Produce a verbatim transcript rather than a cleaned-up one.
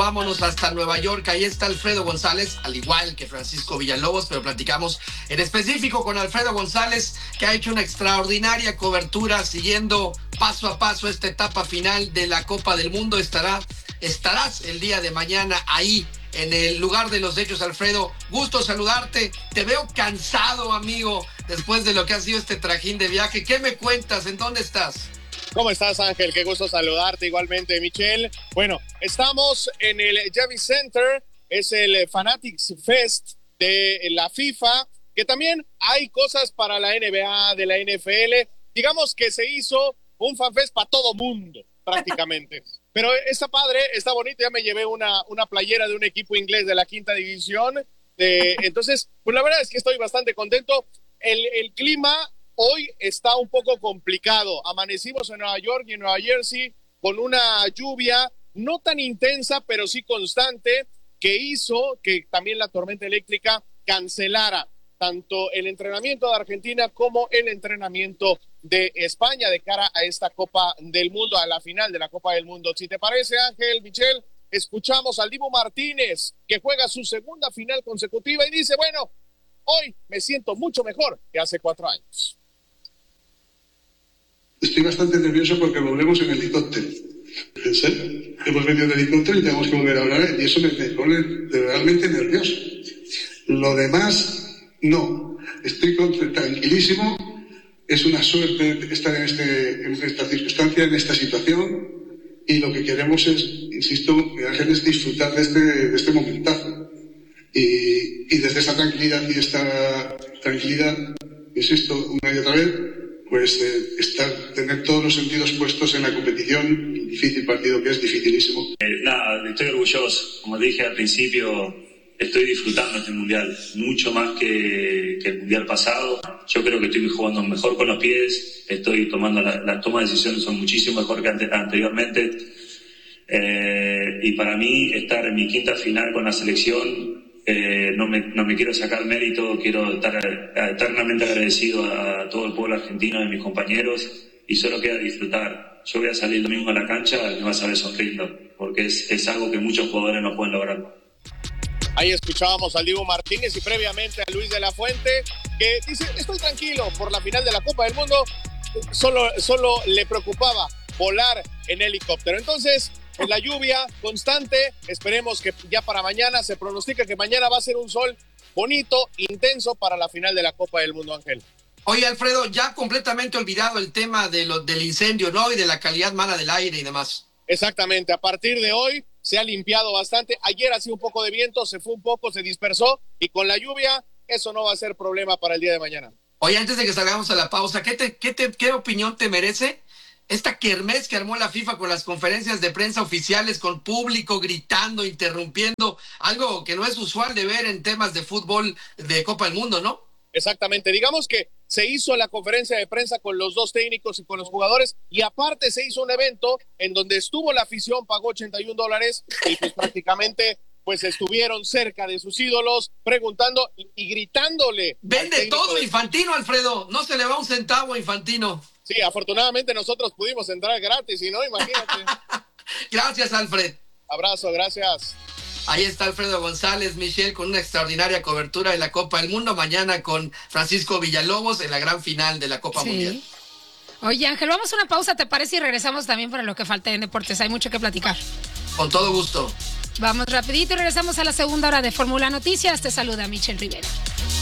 vámonos hasta Nueva York. Ahí está Alfredo González, al igual que Francisco Villalobos, pero platicamos en específico con Alfredo González, que ha hecho una extraordinaria cobertura siguiendo paso a paso esta etapa final de la Copa del Mundo. Estará, estarás el día de mañana ahí en el lugar de los hechos. Alfredo, gusto saludarte. Te veo cansado, amigo, después de lo que ha sido este trajín de viaje. ¿Qué me cuentas? ¿En dónde estás? ¿Cómo estás, Ángel? Qué gusto saludarte, igualmente, Michelle. Bueno, estamos en el Javits Center, es el Fanatics Fest de la FIFA, que también hay cosas para la N B A, de la N F L. Digamos que se hizo un fanfest para todo mundo, prácticamente. Pero está padre, está bonito. Ya me llevé una, una playera de un equipo inglés de la quinta división. Eh, entonces, pues la verdad es que estoy bastante contento. El, el clima hoy está un poco complicado. Amanecimos en Nueva York y en Nueva Jersey con una lluvia no tan intensa, pero sí constante, que hizo que también la tormenta eléctrica cancelara tanto el entrenamiento de Argentina como el entrenamiento de España de cara a esta Copa del Mundo, a la final de la Copa del Mundo. Si te parece, Ángel, Michelle, escuchamos al Dibu Martínez, que juega su segunda final consecutiva y dice, bueno, hoy me siento mucho mejor que hace cuatro años. Estoy bastante nervioso porque volvemos en helicóptero. ¿En serio? Hemos venido en helicóptero y tenemos que volver a hablar y eso me, me pone realmente nervioso. Lo demás, no. Estoy tranquilísimo. Es una suerte estar en, este, en esta circunstancia, en esta situación, y lo que queremos es, insisto, Ángel, es disfrutar de este, de este momentazo. Y, y desde esa tranquilidad y esta tranquilidad, insisto, una y otra vez, pues eh, estar, tener todos los sentidos puestos en la competición, difícil partido que es, dificilísimo. Eh, nada, estoy orgulloso. Como dije al principio, estoy disfrutando este mundial, mucho más que, que el mundial pasado. Yo creo que estoy jugando mejor con los pies, estoy tomando las la tomas de decisiones son muchísimo mejor que ante, anteriormente. Eh, y para mí, estar en mi quinta final con la selección, Eh, no, me, no me quiero sacar mérito, quiero estar eternamente agradecido a todo el pueblo argentino, a mis compañeros, y solo queda disfrutar. Yo voy a salir lo mismo a la cancha y me vas a ver sonriendo, porque es, es algo que muchos jugadores no pueden lograr. Ahí escuchábamos al Dibu Martínez y previamente a Luis de la Fuente, que dice, estoy tranquilo por la final de la Copa del Mundo, solo, solo le preocupaba volar en helicóptero. Entonces, en la lluvia constante, esperemos que ya para mañana, se pronostica que mañana va a ser un sol bonito, intenso para la final de la Copa del Mundo, Ángel. Oye, Alfredo, ya completamente olvidado el tema de lo, del incendio, ¿no? Y de la calidad mala del aire y demás. Exactamente, a partir de hoy se ha limpiado bastante. Ayer hacía un poco de viento, se fue un poco, se dispersó, y con la lluvia eso no va a ser problema para el día de mañana. Oye, antes de que salgamos a la pausa, ¿qué, te, qué, te, qué opinión te merece esta kermés que armó la FIFA con las conferencias de prensa oficiales, con público gritando, interrumpiendo, algo que no es usual de ver en temas de fútbol de Copa del Mundo, ¿no? Exactamente, digamos que se hizo la conferencia de prensa con los dos técnicos y con los jugadores, y aparte se hizo un evento en donde estuvo la afición, pagó ochenta y un dólares, y pues prácticamente pues estuvieron cerca de sus ídolos, preguntando y, y gritándole. Vende todo de... Infantino, Alfredo, no se le va un centavo a Infantino. Sí, afortunadamente nosotros pudimos entrar gratis, y no, imagínate. Gracias, Alfred. Abrazo, gracias. Ahí está Alfredo González, Michelle, con una extraordinaria cobertura de la Copa del Mundo. Mañana con Francisco Villalobos en la gran final de la Copa sí. Mundial. Oye, Ángel, vamos a una pausa, ¿te parece? Y regresamos también para lo que falta en deportes. Hay mucho que platicar. Con todo gusto. Vamos rapidito y regresamos a la segunda hora de Fórmula Noticias. Te saluda Michelle Rivera.